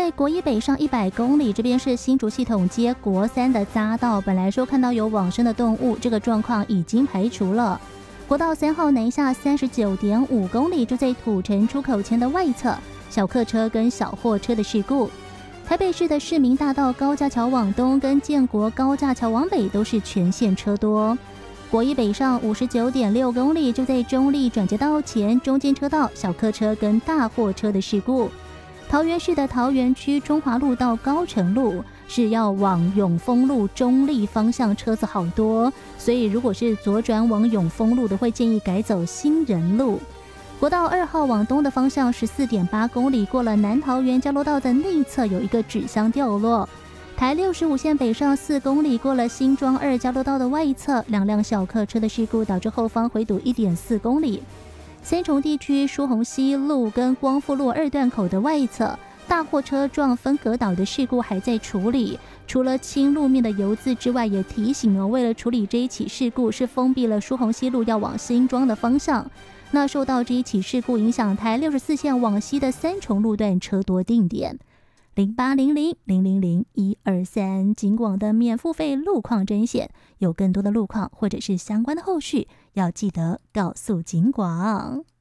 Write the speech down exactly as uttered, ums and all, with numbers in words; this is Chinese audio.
在国一北上一百公里，这边是新竹系统街国三的匝道，本来说看到有往生的动物，这个状况已经排除了。国道三号南下三十九点五公里，就在土城出口前的外侧，小客车跟小货车的事故。台北市的市民大道高架桥往东跟建国高架桥往北都是全线车多。国一北上五十九点六公里，就在中立转接道前中间车道，小客车跟大货车的事故。桃园市的桃园区中华路到高城路是要往永丰路中立方向，车子好多，所以如果是左转往永丰路的，会建议改走新人路。国道二号往东的方向 十四点八公里，过了南桃园交流道的内侧有一个纸箱掉落。台六十五线北上四公里，过了新庄二交流道的外侧，两辆小客车的事故导致后方回堵 一点四公里。三重地区疏洪西路跟光复路二段口的外侧，大货车撞分隔岛的事故还在处理。除了清路面的油渍之外，也提醒哦，为了处理这一起事故，是封闭了疏洪西路要往新庄的方向。那受到这一起事故影响，台六十四线往西的三重路段车多定点。零八零零零零零一二三，警广的免付费路况甄选，有更多的路况或者是相关的后续，要记得告诉警广。